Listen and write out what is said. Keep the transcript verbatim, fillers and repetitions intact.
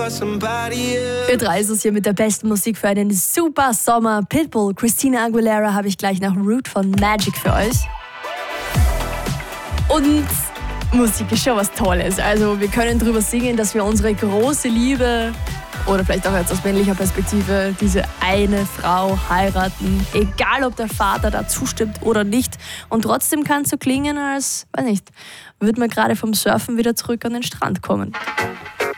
Für drei ist es hier mit der besten Musik für einen super Sommer. Pitbull, Christina Aguilera habe ich gleich nach Root von Magic für euch. Und Musik ist schon was Tolles. Also wir können drüber singen, dass wir unsere große Liebe oder vielleicht auch jetzt aus männlicher Perspektive diese eine Frau heiraten. Egal, ob der Vater da zustimmt oder nicht. Und trotzdem kann es so klingen, als, weiß nicht, würde man gerade vom Surfen wieder zurück an den Strand kommen.